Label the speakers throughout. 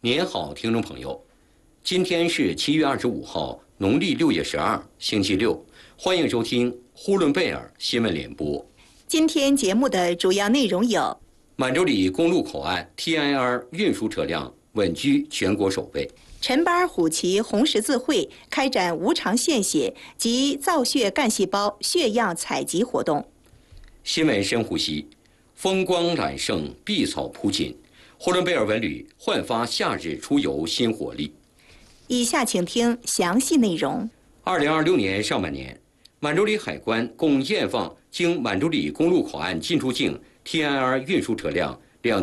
Speaker 1: 您好，听众朋友，今天是7月25号，农历6月12，星期六，欢迎收听呼伦贝尔新闻联播。
Speaker 2: 今天节目的主要内容有：
Speaker 1: 满洲里公路口岸 TIR 运输车辆稳居全国首位；
Speaker 2: 陈巴尔虎旗红十字会开展无偿献血及造血干细胞血样采集活动。
Speaker 1: 新闻深呼吸，风光揽胜，碧草铺锦。呼伦贝尔文旅焕发夏日出游新活力。
Speaker 2: 以下请听详细内容。
Speaker 1: 2026年上半年，满洲里海关共验放经满洲里公路口岸进出境 TIR 运输车辆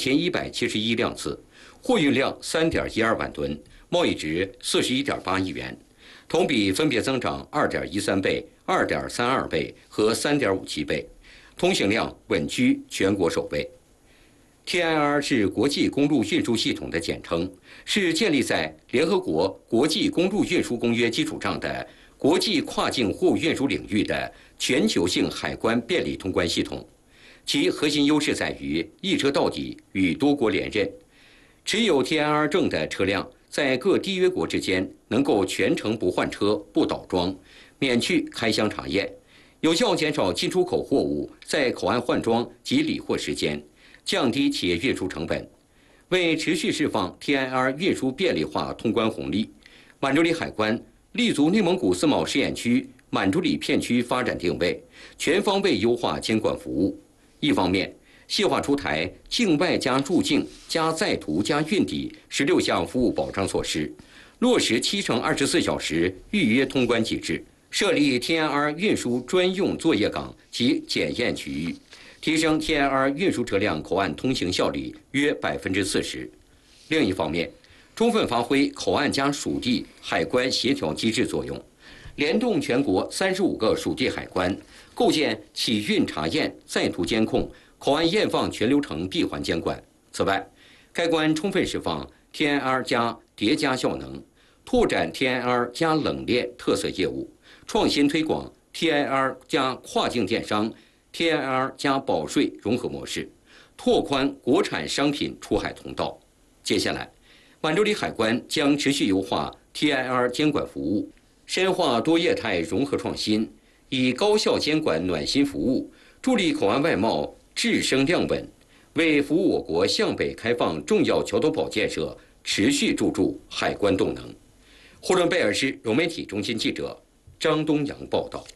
Speaker 1: 2171辆次，货运量3.12万吨，贸易值41.8亿元，同比分别增长2.13倍、2.32倍和3.57倍，通行量稳居全国首位。TIR 是国际公路运输系统的简称，是建立在联合国国际公路运输公约基础上的国际跨境货物运输领域的全球性海关便利通关系统。其核心优势在于一车到底与多国联任。持有 TIR 证的车辆在各缔约国之间能够全程不换车、不倒桩，免去开箱查验，有效减少进出口货物在口岸换装及理货时间，降低企业运输成本。为持续释放 TIR 运输便利化通关红利，满洲里海关立足内蒙古自贸试验区满洲里片区发展定位，全方位优化监管服务。一方面，细化出台境外加入境加在途加运抵16项服务保障措施，落实7×24小时预约通关机制，设立 TIR 运输专用作业岗及检验区域，提升 TIR 运输车辆口岸通行效率约40%。另一方面，充分发挥口岸加属地海关协调机制作用，联动全国35个属地海关，构建起运查验、在途监控、口岸验放全流程闭环监管。此外，该关充分释放 TIR 加叠加效能，拓展 TIR 加冷链特色业务，创新推广 TIR 加跨境电商、TIR 加保税融合模式，拓宽国产商品出海通道。接下来，满洲里海关将持续优化 TIR 监管服务，深化多业态融合创新，以高效监管暖心服务，助力口岸外贸质升量稳，为服务我国向北开放重要桥头堡建设持续注入海关动能。呼伦贝尔市融媒体中心记者张东阳报道。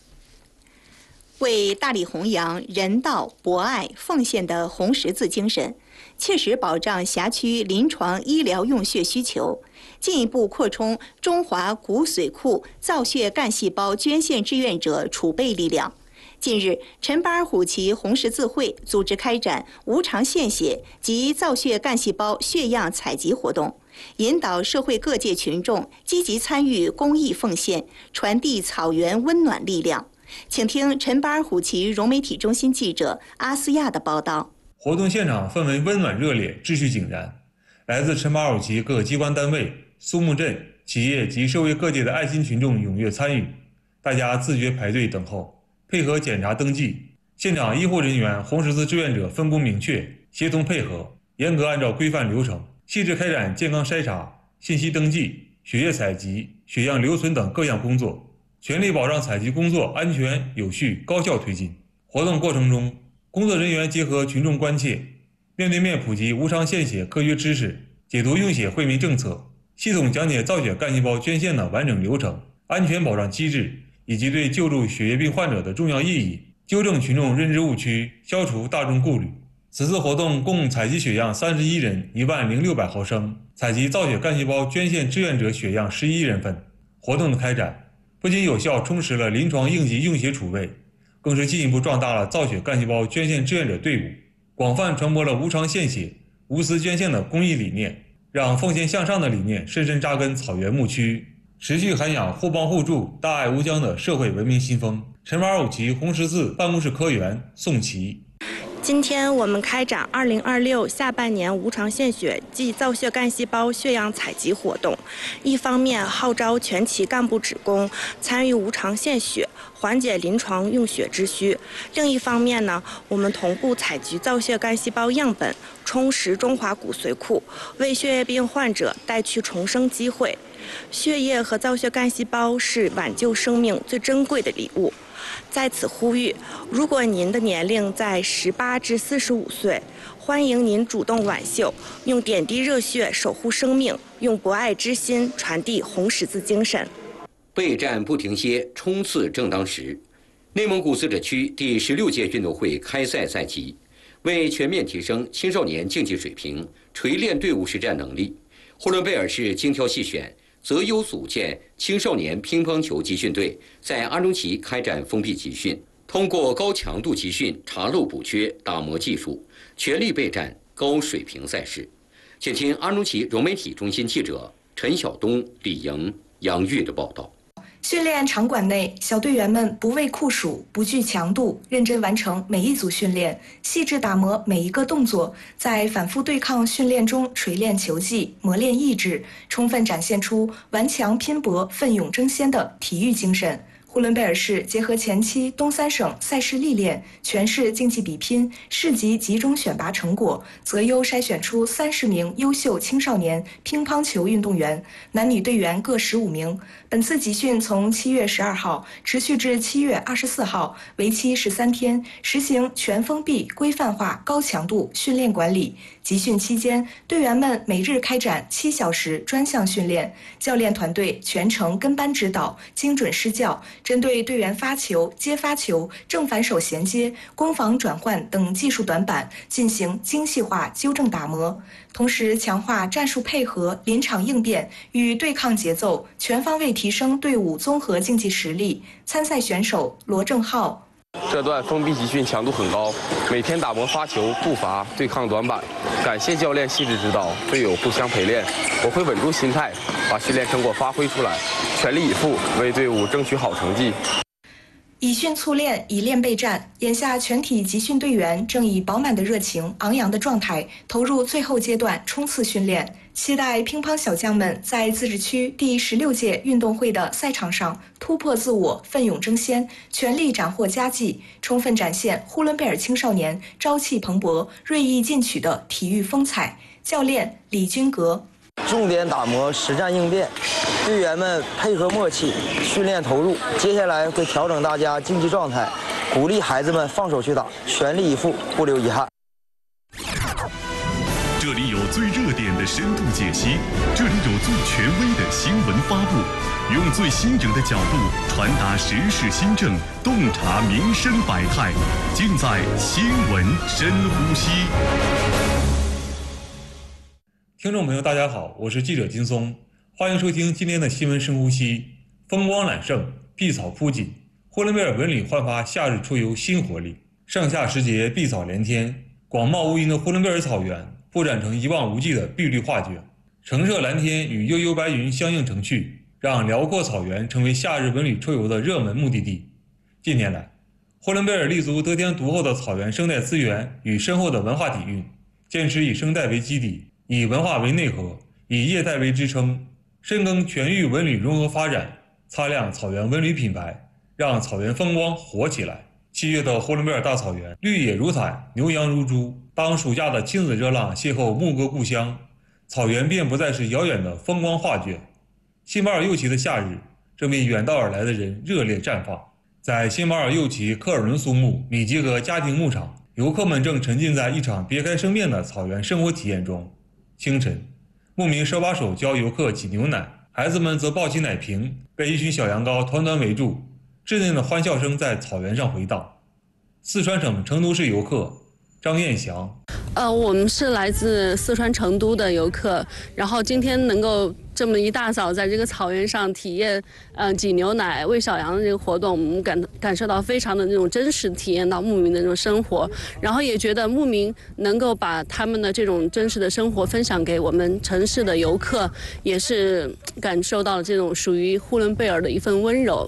Speaker 2: 为大力弘扬人道、博爱、奉献的红十字精神，切实保障辖区临床医疗用血需求，进一步扩充中华骨髓库造血干细胞捐献志愿者储备力量。近日，陈巴尔虎旗红十字会组织开展无偿献血及造血干细胞血样采集活动，引导社会各界群众积极参与公益奉献，传递草原温暖力量。请听陈巴尔虎旗融媒体中心记者阿斯亚的报道。
Speaker 3: 活动现场氛围温暖热烈，秩序井然。来自陈巴尔虎旗各机关单位、苏木镇、企业及社会各界的爱心群众踊跃参与，大家自觉排队等候，配合检查登记。现场医护人员、红十字志愿者分工明确，协同配合，严格按照规范流程，细致开展健康筛查、信息登记、血液采集、血样留存等各项工作，全力保障采集工作安全、有序、高效推进。活动过程中，工作人员结合群众关切，面对面普及无偿献血科学知识，解读用血惠民政策，系统讲解造血干细胞捐献的完整流程、安全保障机制以及对救助血液病患者的重要意义，纠正群众认知误区，消除大众顾虑。此次活动共采集血样31人10600毫升，采集造血干细胞捐献志愿者血样11人份。活动的开展不仅有效充实了临床应急用血储备，更是进一步壮大了造血干细胞捐献志愿者队伍，广泛传播了无偿献血、无私捐献的公益理念，让奉献向上的理念深深扎根草原牧区，持续涵养互帮互助、大爱无疆的社会文明新风。陈巴尔虎旗红十字办公室科员宋琦。
Speaker 2: 近
Speaker 4: 今天我们开展2026下半年无偿献血暨造血干细胞血样采集活动，一方面号召全体干部职工参与无偿献血，缓解临床用血之需；另一方面呢，我们同步采集造血干细胞样本，充实中华骨髓库，为血液病患者带去重生机会。血液和造血干细胞是挽救生命最珍贵的礼物。在此呼吁，如果您的年龄在18至45岁，欢迎您主动挽救，用点滴热血守护生命，用博爱之心传递红十字精神。
Speaker 1: 备战不停歇，冲刺正当时。内蒙古自治区第16届运动会开赛在即，为全面提升青少年竞技水平，锤炼队伍实战能力，呼伦贝尔市精挑细选，择优组建青少年乒乓球集训队，在阿中旗开展封闭集训，通过高强度集训查漏补缺，打磨技术，全力备战高水平赛事。请听阿中旗融媒体中心记者陈晓东、李莹、杨玉的报道。
Speaker 5: 训练场馆内，小队员们不畏酷暑，不惧强度，认真完成每一组训练，细致打磨每一个动作，在反复对抗训练中锤炼球技，磨练意志，充分展现出顽强拼搏、奋勇争先的体育精神。呼伦贝尔市结合前期东三省赛事历练、全市竞技比拼、市级集中选拔成果，择优筛选出30名优秀青少年乒乓球运动员，男女队员各15名。本次集训从7月12号持续至7月24号，为期13天，实行全封闭、规范化、高强度训练管理。集训期间，队员们每日开展7小时专项训练，教练团队全程跟班指导，精准施教，针对队员发球、接发球、正反手衔接、攻防转换等技术短板进行精细化纠正打磨，同时强化战术配合、临场应变与对抗节奏，全方位提升队伍综合竞技实力。参赛选手罗正浩。
Speaker 6: 这段封闭集训强度很高，每天打磨发球、步伐、对抗短板。感谢教练细致指导，队友互相陪练。我会稳住心态，把训练成果发挥出来，全力以赴，为队伍争取好成绩。
Speaker 5: 以训促练，以练备战。眼下，全体集训队员正以饱满的热情、昂扬的状态投入最后阶段冲刺训练。期待乒乓小将们在自治区第16届运动会的赛场上突破自我，奋勇争先，全力斩获佳绩，充分展现呼伦贝尔青少年朝气蓬勃、锐意进取的体育风采。教练李军格。
Speaker 7: 重点打磨实战应变，队员们配合默契，训练投入。接下来会调整大家竞技状态，鼓励孩子们放手去打，全力以赴，不留遗憾。
Speaker 8: 这里有最热点的深度解析，这里有最权威的新闻发布，用最新颖的角度传达时事新政，洞察民生百态，尽在新闻深呼吸。
Speaker 3: 听众朋友，大家好，我是记者金松，欢迎收听今天的新闻深呼吸。风光揽胜，碧草铺锦，呼伦贝尔文旅焕发夏日出游新活力。盛夏时节，碧草连天，广袤无垠的呼伦贝尔草原布展成一望无际的碧绿画卷，橙色蓝天与悠悠白云相映成趣，让辽阔草原成为夏日文旅出游的热门目的地。近年来，呼伦贝尔立足得天独厚的草原生态资源与深厚的文化底蕴，坚持以生态为基底，以文化为内核，以业态为支撑，深耕全域文旅融合发展，擦亮草原文旅品牌，让草原风光火起来。7月的呼伦贝尔大草原，绿野如毯，牛羊如猪。当暑假的亲子热浪邂逅牧歌故乡，草原便不再是遥远的风光画卷。新马尔右旗的夏日正为远道而来的人热烈绽放。在新马尔右旗科尔伦苏木米吉格家庭牧场，游客们正沉浸在一场别开生面的草原生活体验中。清晨，牧民手把手教游客挤牛奶，孩子们则抱起奶瓶，被一群小羊羔团团围住，稚嫩的欢笑声在草原上回荡。四川省成都市游客张艳祥，
Speaker 9: 我们是来自四川成都的游客，然后今天能够这么一大早在这个草原上体验挤牛奶喂小羊的这个活动，我们感受到非常的那种真实体验到牧民的那种生活，然后也觉得牧民能够把他们的这种真实的生活分享给我们城市的游客，也是感受到了这种属于呼伦贝尔的一份温柔。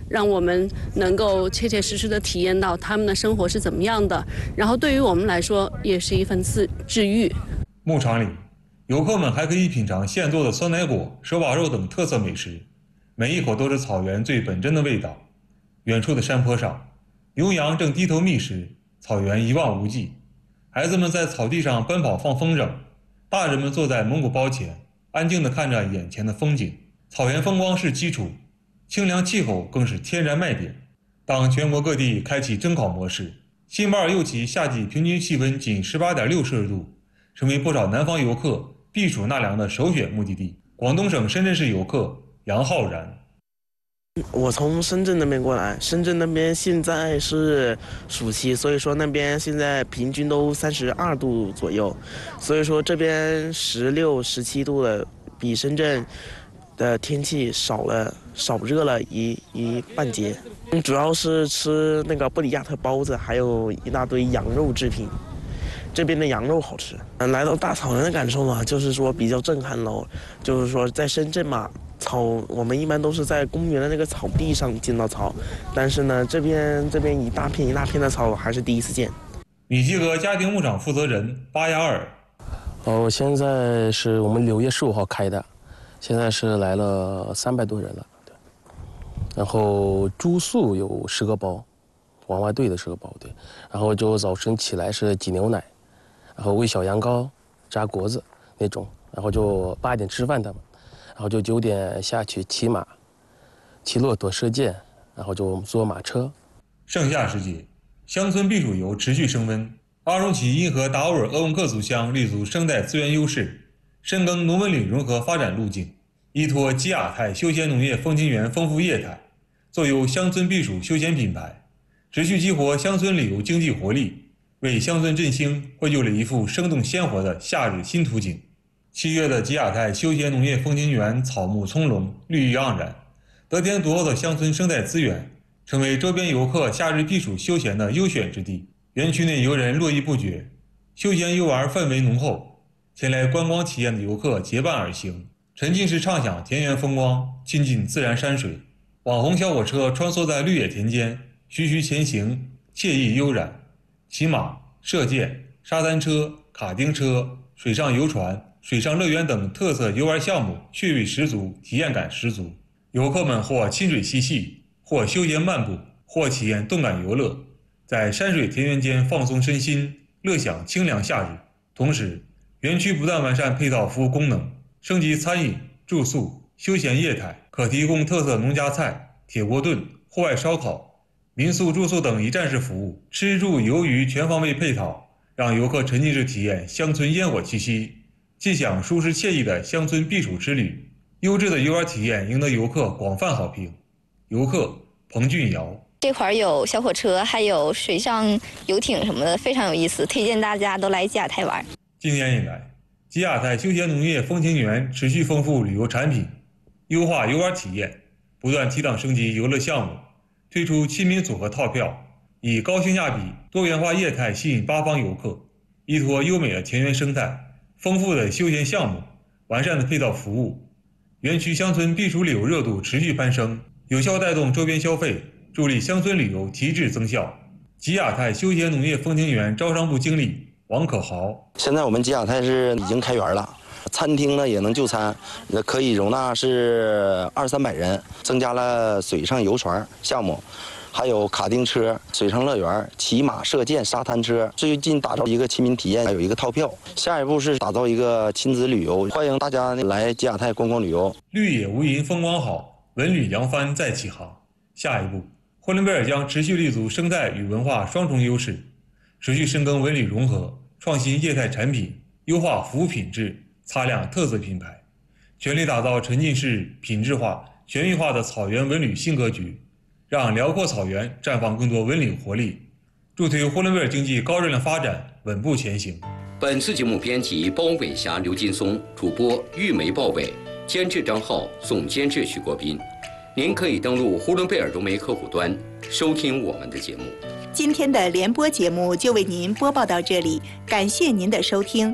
Speaker 9: 让我们能够切切实实的体验到他们的生活是怎么样的，然后对于我们来说也是一份治愈。
Speaker 3: 牧场里，游客们还可以品尝现做的酸奶果、手把肉等特色美食，每一口都是草原最本真的味道。远处的山坡上，牛羊正低头觅食，草原一望无际。孩子们在草地上奔跑放风筝，大人们坐在蒙古包前，安静地看着眼前的风景。草原风光是基础，清凉气候更是天然卖点。当全国各地开启蒸烤模式，新巴尔右旗夏季平均气温仅 18.6 摄氏度，成为不少南方游客避暑纳凉的首选目的地。广东省深圳市游客杨浩然，
Speaker 10: 我从深圳那边过来，深圳那边现在是暑期，所以说那边现在平均都32度左右，所以说这边16、17度的，比深圳的天气少热了一半截。主要是吃那个布里亚特包子，还有一大堆羊肉制品。这边的羊肉好吃。来到大草原的感受嘛，就是说比较震撼喽。就是说在深圳嘛，我们一般都是在公园的那个草地上见到草，但是呢，这边一大片一大片的草还是第一次见。
Speaker 3: 米基格家庭牧场负责人巴亚尔，
Speaker 11: 现在是我们6月15号开的，现在是来了300多人了。对，然后住宿有10个包，往外兑的10个包，对。然后就早晨起来是挤牛奶，然后喂小羊羔、炸果子那种，然后就8点吃饭他们。然后就9点下去骑马、骑骆驼射箭，然后就坐马车。
Speaker 3: 盛夏时节，乡村避暑游持续升温。阿容旗因和达斡尔鄂温克族乡立足生态资源优势，深耕农文旅融合发展路径，依托吉雅泰休闲农业风情园丰富业态，作有乡村避暑休闲品牌，持续激活乡村旅游经济活力，为乡村振兴绘就了一幅生动鲜活的夏日新图景。7月的吉雅泰休闲农业风情园草木葱茏，绿意盎然，得天独厚的乡村生态资源，成为周边游客夏日避暑休闲的优选之地。园区内游人络绎不绝，休闲游玩氛围浓厚，前来观光体验的游客结伴而行，沉浸式畅享田园风光，亲近自然山水。网红小火车穿梭在绿野田间，徐徐前行，惬意悠然。骑马、射箭、沙滩车、卡丁车、水上游船、水上乐园等特色游玩项目趣味十足，体验感十足。游客们或亲水嬉戏，或休闲漫步，或体验动感游乐，在山水田园间放松身心，乐享清凉夏日。同时，园区不断完善配套服务功能，升级餐饮、住宿、休闲业态，可提供特色农家菜、铁锅炖、户外烧烤、民宿住宿等一站式服务，吃住游娱全方位配套，让游客沉浸式体验乡村烟火气息，既享舒适惬意的乡村避暑之旅。优质的游玩体验赢得游客广泛好评。游客彭俊尧，
Speaker 12: 这块有小火车，还有水上游艇什么的，非常有意思，推荐大家都来吉雅泰玩。
Speaker 3: 今年以来，吉雅泰休闲农业风情园持续丰富旅游产品，优化游玩体验，不断提档升级游乐项目，推出亲民组合套票，以高性价比、多元化业态吸引八方游客，依托优美的田园生态、丰富的休闲项目、完善的配套服务，园区乡村避暑旅游热度持续攀升，有效带动周边消费，助力乡村旅游提质增效。吉雅泰休闲农业风情园招商部经理王可豪，
Speaker 7: 现在我们吉雅泰是已经开园了，餐厅呢也能就餐，可以容纳是200-300人，增加了水上游船项目，还有卡丁车、水上乐园、骑马、射箭、沙滩车。最近打造一个亲民体验，还有一个套票。下一步是打造一个亲子旅游，欢迎大家来吉雅泰观光旅游。
Speaker 3: 绿野无垠，风光好，文旅扬帆再起航。下一步，呼伦贝尔将持续立足生态与文化双重优势，持续深耕文旅融合，创新业态产品，优化服务品质，擦亮特色品牌，全力打造沉浸式、品质化、全域化的草原文旅新格局，让辽阔草原绽放更多文旅活力，助推呼伦贝尔经济高质量发展稳步前行。
Speaker 1: 本次节目编辑包伟霞、刘劲松，主播玉梅、鲍伟，监制张浩，总监制许国斌。您可以登录呼伦贝尔融媒客户端收听我们的节目。
Speaker 2: 今天的联播节目就为您播报到这里，感谢您的收听。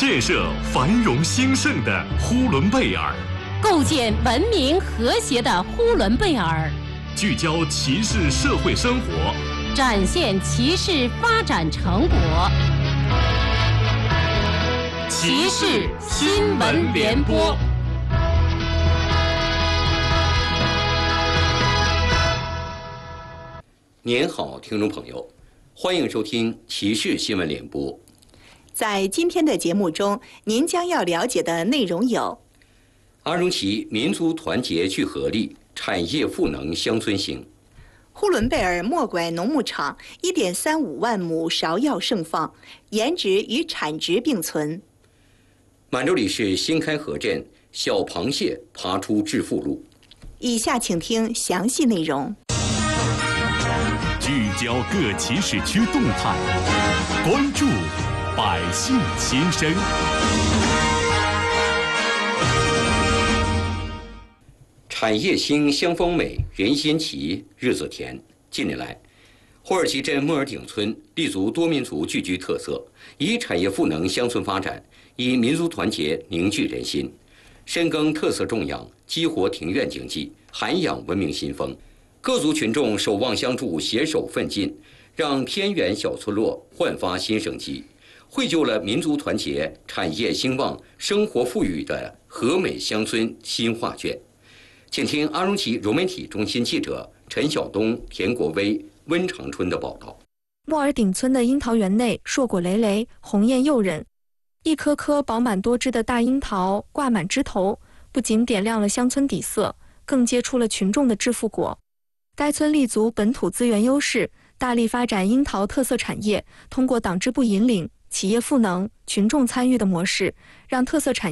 Speaker 8: 建设繁荣兴盛的呼伦贝尔，
Speaker 13: 构建文明和谐的呼伦贝尔，
Speaker 8: 聚焦骑士社会生活，
Speaker 13: 展现骑士发展成果。骑士新闻联播。
Speaker 1: 您好，听众朋友，欢迎收听骑士新闻联播。
Speaker 2: 在今天的节目中，您将要了解的内容有：
Speaker 1: 阿荣旗民族团结聚合力，产业赋能乡村行；
Speaker 2: 呼伦贝尔莫拐农牧场1.35万亩芍药盛放，颜值与产值并存；
Speaker 1: 满洲里市新开河镇小螃蟹爬出致富路。
Speaker 2: 以下请听详细内容。
Speaker 8: 聚焦各骑士区动态，关注百姓心声。
Speaker 1: 产业兴，乡风美，人心齐，日子甜。近年来，霍尔旗镇莫尔顶村立足多民族聚居特色，以产业赋能乡村发展，以民族团结凝聚人心，深耕特色种养，激活庭院经济，涵养文明新风。各族群众守望相助，携手奋进，让偏远小村落焕发新生机，绘就了民族团结、产业兴旺、生活富裕的和美乡村新画卷。请听阿荣旗融媒体中心记者陈晓东、田国威、温长春的报道。
Speaker 14: 莫尔顶村的樱桃园内硕果累累，红艳诱人，一颗颗饱满多汁的大樱桃挂满枝头，不仅点亮了乡村底色，更结出了群众的致富果。该村立足本土资源优势，大力发展樱桃特色产业，通过党支部引领、企业赋能、群众参与的模式，让特色产